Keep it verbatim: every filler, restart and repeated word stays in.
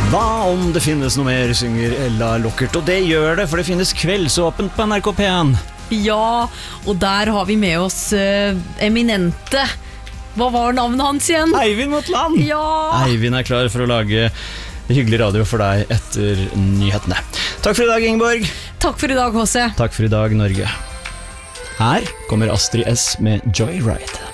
Hva om det finnes noe mer, synger Ella Lockert, og det gjør det, for det finnes kveldsåpent på N R K P én. Ja, og der har vi med oss uh, eminente. Hva var navnet hans igjen? Eivind Motland! Ja! Eivind er klar for å lage hyggelig radio for deg etter nyhetene. Takk for i dag, Ingeborg. Takk for i dag, H C. Takk for i dag, Norge. Her kommer Astrid S med Joyride.